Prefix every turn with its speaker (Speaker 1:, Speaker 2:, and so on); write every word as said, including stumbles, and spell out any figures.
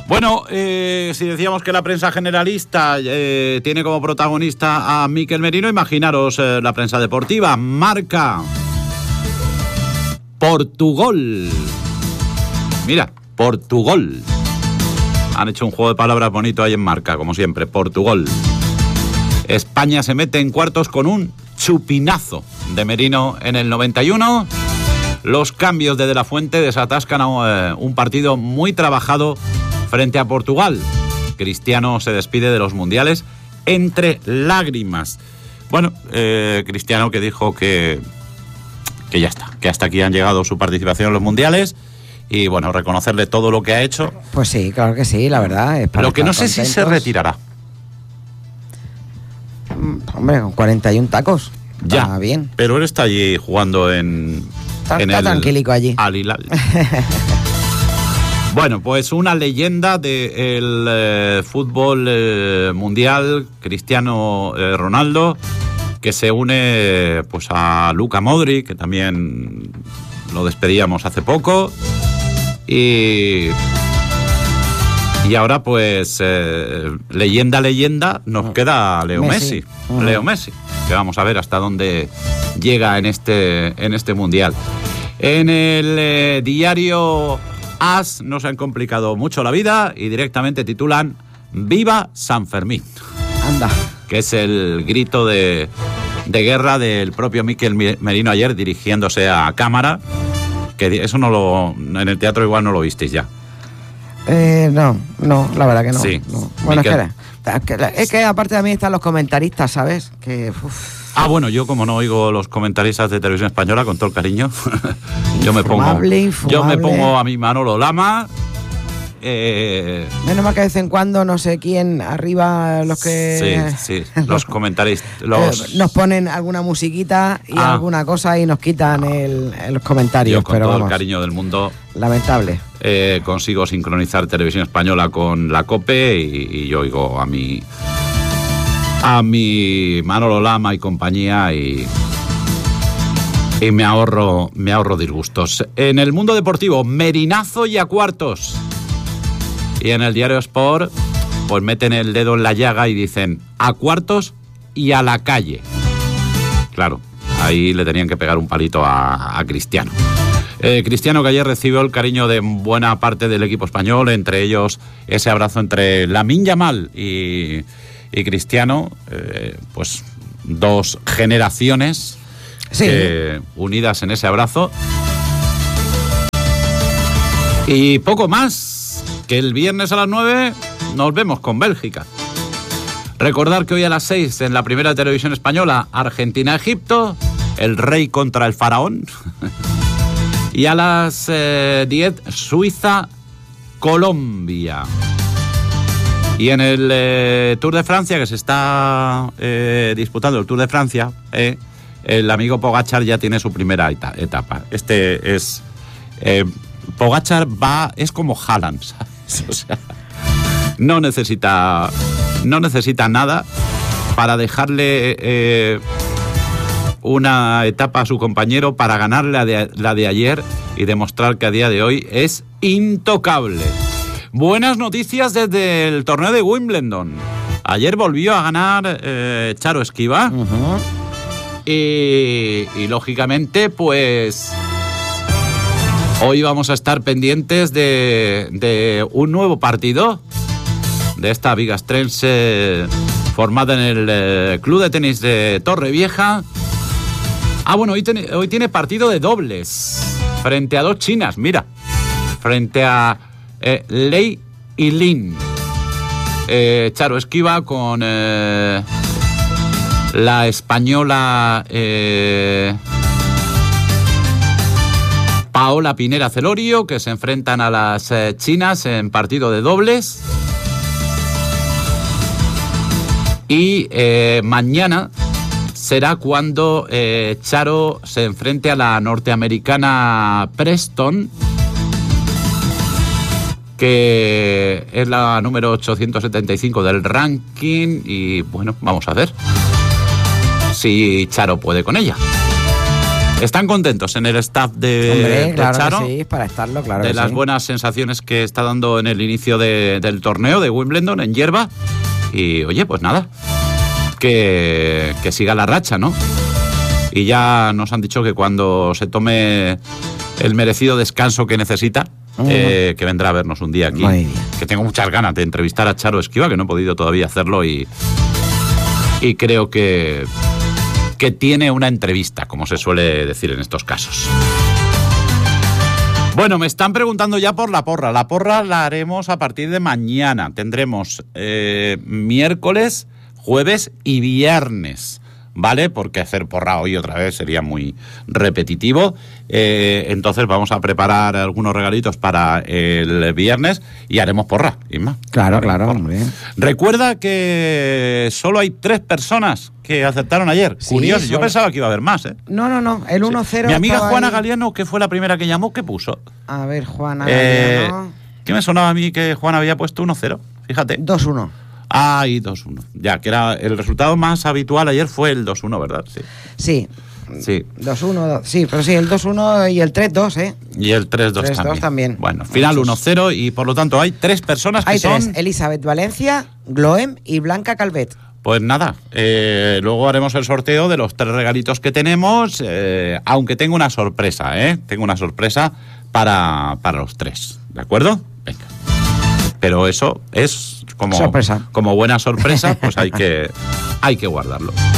Speaker 1: Bueno, eh, si decíamos que la prensa generalista eh, tiene como protagonista a Mikel Merino, imaginaros eh, la prensa deportiva. Marca. Portugal. Mira, Portugal. Han hecho un juego de palabras bonito ahí en Marca, como siempre. Portugal. España se mete en cuartos con un chupinazo de Merino en el noventa y uno. Los cambios de De La Fuente desatascan a eh, un partido muy trabajado frente a Portugal. Cristiano se despide de los mundiales entre lágrimas. Bueno, eh, Cristiano que dijo que, que ya está, que hasta aquí han llegado su participación en los mundiales y bueno, reconocerle todo lo que ha hecho.
Speaker 2: Pues sí, claro que sí, la verdad. Es para
Speaker 1: lo que no sé
Speaker 2: contentos.
Speaker 1: Si se retirará.
Speaker 2: Hombre, con cuarenta y uno tacos.
Speaker 1: Ya,
Speaker 2: está bien.
Speaker 1: Pero él está allí jugando en...
Speaker 2: Está,
Speaker 1: en
Speaker 2: está
Speaker 1: el
Speaker 2: tranquilico allí.
Speaker 1: Al Hilal. Bueno, pues una leyenda del eh, fútbol eh, mundial, Cristiano eh, Ronaldo, que se une pues a Luka Modric, que también lo despedíamos hace poco, y, y ahora pues eh, leyenda, leyenda, nos queda Leo Messi, Messi. Uh-huh. Leo Messi, que vamos a ver hasta dónde llega en este, en este mundial. En el eh, diario As nos han complicado mucho la vida y directamente titulan Viva San Fermín.
Speaker 2: Anda.
Speaker 1: Que es el grito de, de guerra del propio Mikel Merino ayer dirigiéndose a cámara. Que eso no lo... En el teatro igual no lo visteis ya.
Speaker 2: Eh, no, no, la verdad que no.
Speaker 1: Sí.
Speaker 2: No. Bueno,
Speaker 1: Mikel...
Speaker 2: es, que, es que aparte de mí están los comentaristas, ¿sabes? Que... Uf.
Speaker 1: Ah, bueno, yo como no oigo los comentaristas de Televisión Española, con todo el cariño, yo me pongo
Speaker 2: infumable.
Speaker 1: yo me pongo a mi Manolo Lama. Eh...
Speaker 2: Menos mal que de vez en cuando no sé quién arriba los que
Speaker 1: sí, sí, los comentaristas los...
Speaker 2: eh, nos ponen alguna musiquita y ah. alguna cosa y nos quitan el, los comentarios.
Speaker 1: Yo con
Speaker 2: pero
Speaker 1: todo
Speaker 2: vamos,
Speaker 1: el cariño del mundo,
Speaker 2: lamentable.
Speaker 1: Eh, consigo sincronizar Televisión Española con la COPE y, y yo oigo a mi a mi Manolo Lama y compañía y, y me ahorro me ahorro disgustos. En el mundo deportivo, Merinazo y a cuartos. Y en el diario Sport, pues meten el dedo en la llaga y dicen a cuartos y a la calle. Claro, ahí le tenían que pegar un palito a, a Cristiano. Eh, Cristiano que ayer recibió el cariño de buena parte del equipo español, entre ellos ese abrazo entre Lamine Yamal y... y Cristiano, eh, pues dos generaciones
Speaker 2: sí.
Speaker 1: eh, unidas en ese abrazo. Y poco más, que el viernes a las nueve nos vemos con Bélgica. Recordar que hoy a las seis en la primera televisión española, Argentina-Egipto, el rey contra el faraón. Y a las eh, diez, Suiza-Colombia. Y en el eh, Tour de Francia, que se está eh, disputando el Tour de Francia, eh, el amigo Pogačar ya tiene su primera etapa. Este es... Eh, Pogačar va... es como Haaland, ¿sabes? O sea, no necesita... no necesita nada para dejarle eh, una etapa a su compañero para ganar la de, la de ayer y demostrar que a día de hoy es intocable. Buenas noticias desde el torneo de Wimbledon. Ayer volvió a ganar eh, Charo Esquiva. Uh-huh. Y, y lógicamente, pues... hoy vamos a estar pendientes de, de un nuevo partido de esta bigastrense formada en el eh, Club de Tenis de Torrevieja. Ah, bueno, hoy, ten, hoy tiene partido de dobles frente a dos chinas, mira. Frente a... Eh, Lei y Lin. Eh, Charo Esquiva con eh, la española eh, Paola Pinera Celorio, que se enfrentan a las eh, chinas en partido de dobles. Y eh, mañana será cuando eh, Charo se enfrente a la norteamericana Preston, que es la número ochocientos setenta y cinco del ranking, y bueno, vamos a ver si Charo puede con ella. Están contentos en el staff de,
Speaker 2: Hombre,
Speaker 1: de
Speaker 2: claro
Speaker 1: Charo,
Speaker 2: que sí, para estarlo, claro
Speaker 1: de
Speaker 2: que
Speaker 1: las
Speaker 2: sí.
Speaker 1: buenas sensaciones que está dando en el inicio de, del torneo de Wimbledon en hierba. Y oye, pues nada, que, que siga la racha, ¿no? Y ya nos han dicho que cuando se tome el merecido descanso que necesita, uh-huh. eh, que vendrá a vernos un día aquí. Que tengo muchas ganas de entrevistar a Charo Esquiva, que no he podido todavía hacerlo y, y creo que... que tiene una entrevista, como se suele decir en estos casos. Bueno, me están preguntando ya por la porra. La porra la haremos a partir de mañana. Tendremos eh, miércoles, jueves y viernes, ¿vale? Porque hacer porra hoy otra vez sería muy repetitivo. Eh, entonces vamos a preparar algunos regalitos para el viernes y haremos porra, Isma.
Speaker 2: Claro,
Speaker 1: haremos
Speaker 2: claro,
Speaker 1: porra.
Speaker 2: hombre.
Speaker 1: Recuerda que solo hay tres personas que acertaron ayer.
Speaker 2: Sí,
Speaker 1: Curioso,
Speaker 2: solo...
Speaker 1: yo pensaba que iba a haber más, ¿eh?
Speaker 2: No, no, no, el uno cero.
Speaker 1: Sí. Mi amiga Juana
Speaker 2: ahí...
Speaker 1: Galiano, que fue la primera que llamó, ¿qué puso?
Speaker 2: A ver, Juana
Speaker 1: eh,
Speaker 2: Galiano.
Speaker 1: ¿Qué me sonaba a mí que Juana había puesto uno cero? Fíjate.
Speaker 2: dos uno.
Speaker 1: Ah, y dos uno. Ya, que era el resultado más habitual ayer fue el dos uno, ¿verdad? Sí.
Speaker 2: Sí.
Speaker 1: Sí.
Speaker 2: dos uno, sí, pero sí, el dos uno y el tres dos, ¿eh?
Speaker 1: Y el tres dos también.
Speaker 2: también.
Speaker 1: Bueno, final uno cero y por lo tanto hay tres personas que
Speaker 2: hay
Speaker 1: son...
Speaker 2: tres, Elizabeth Valencia, Gloem y Blanca Calvet.
Speaker 1: Pues nada, eh, luego haremos el sorteo de los tres regalitos que tenemos, eh, aunque tengo una sorpresa, ¿eh? Tengo una sorpresa para, para los tres, ¿de acuerdo? Venga. Pero eso es como,
Speaker 2: sorpresa.
Speaker 1: como buena sorpresa, pues hay que, hay que guardarlo.